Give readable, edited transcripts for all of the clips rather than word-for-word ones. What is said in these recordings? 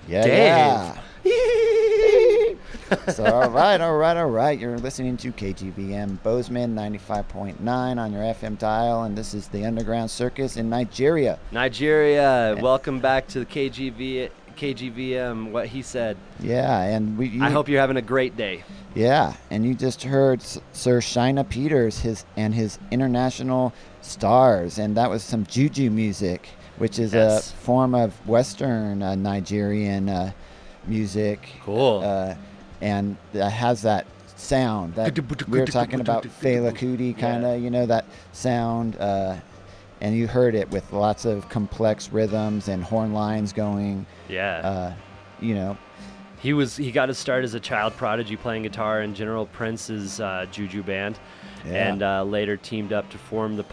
Yeah, Dave. yeah. So, all right. You're listening to KGVM Bozeman 95.9 on your FM dial, and this is the Underground Circus in Nigeria. Nigeria, welcome back to the KGVM, what he said. Yeah, and I hope you're having a great day. Yeah, and you just heard Sir Shina Peters, his International Stars, and that was some juju music, which is a form of Western Nigerian music. Cool. And has that sound that we were talking about, Fela Kuti kind of, that sound. And you heard it with lots of complex rhythms and horn lines going. Yeah. He got his start as a child prodigy playing guitar in General Prince's juju band, and later teamed up with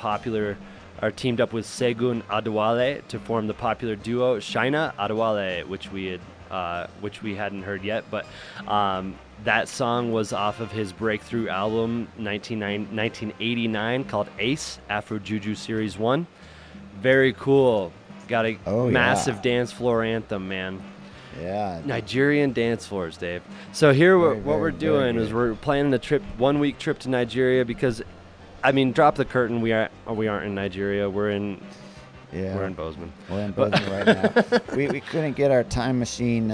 Segun Adewale to form the popular duo Shina Adewale, which we hadn't heard yet, but that song was off of his breakthrough album 1989 called Ace, Afro Juju Series 1. Very cool. Got a massive dance floor anthem, man. Yeah. Nigerian dance floors, Dave. So here what we're doing is we're planning a 1-week trip to Nigeria because, drop the curtain, we aren't in Nigeria. We're in Bozeman. We're in Bozeman right now. We couldn't get our time machine,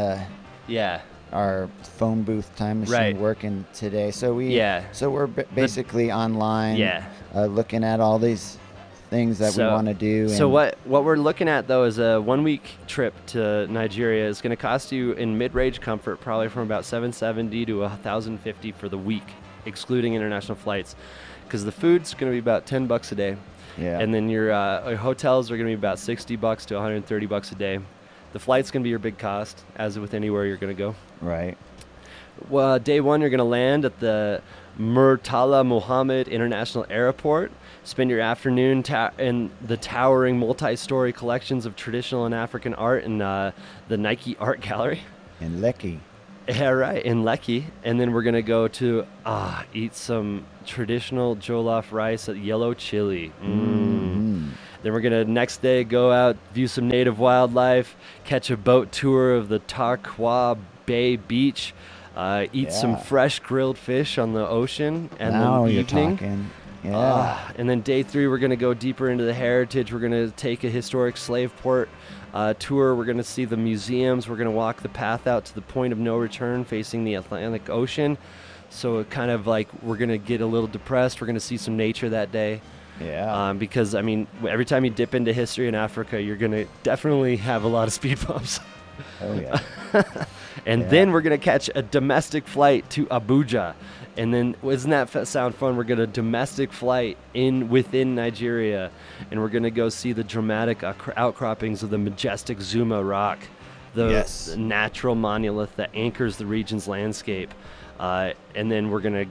our phone booth time machine working today. So we're basically online, looking at all these things that we want to do. So what we're looking at though is a 1-week trip to Nigeria. Is going to cost you in mid-range comfort probably from about $770 to $1,050 for the week, excluding international flights, because the food's going to be about $10 a day. Yeah. And then your hotels are going to be about $60 to $130 a day. The flight's going to be your big cost, as with anywhere you're going to go. Right. Well, day one, you're going to land at the Murtala Muhammad International Airport. Spend your afternoon in the towering multi-story collections of traditional and African art in the Nike Art Gallery. In Lekki. Yeah, right, in Lekki. And then we're going to go to eat some traditional jollof rice at Yellow Chili. Mm-hmm. Then we're going to next day go out, view some native wildlife, catch a boat tour of the Tarkwa Bay Beach, eat some fresh grilled fish on the ocean, and now then you're evening. Talking. Yeah. And then day 3, we're going to go deeper into the heritage. We're going to take a historic slave port tour. We're going to see the museums. We're going to walk the path out to the point of no return facing the Atlantic Ocean. So it kind of like we're going to get a little depressed. We're going to see some nature that day. Yeah. Because, every time you dip into history in Africa, you're going to definitely have a lot of speed bumps. Oh, yeah. And then we're going to catch a domestic flight to Abuja. And then, isn't that sound fun? We're going to domestic flight within Nigeria, and we're going to go see the dramatic outcroppings of the majestic Zuma Rock, the natural monolith that anchors the region's landscape. And then we're going to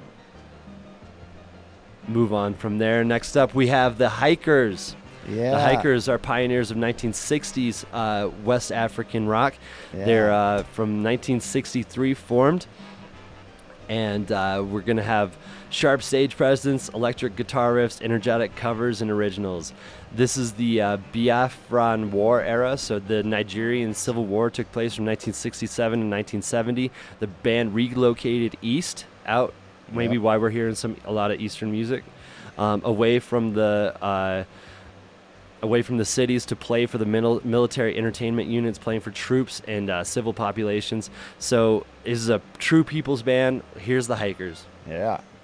move on from there. Next up, we have the Hikers. Yeah. The Hikers are pioneers of 1960s West African rock. Yeah. They're from 1963 formed. And we're going to have sharp stage presence, electric guitar riffs, energetic covers, and originals. This is the Biafran War era, so the Nigerian Civil War took place from 1967 to 1970. The band relocated east, out, maybe why we're hearing a lot of Eastern music, away from the cities to play for the military entertainment units, playing for troops and civil populations. So this is a true people's band. Here's the Hikers. Yeah.